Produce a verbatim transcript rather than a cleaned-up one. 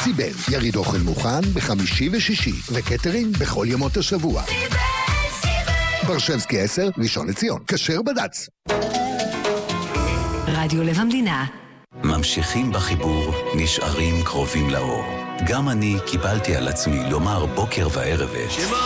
סיבל, יריד אוכל מוכן בחמישי ושישי, וקטרינג בכל ימות השבוע. סיבל, סיבל. ברשבסקי עשר, ראשון לציון. כשר בד"ץ. רדיו לב המדינה. ממשיכים בחיבור, נשארים קרובים לאור. גם אני קיבלתי על עצמי לומר בוקר וערב את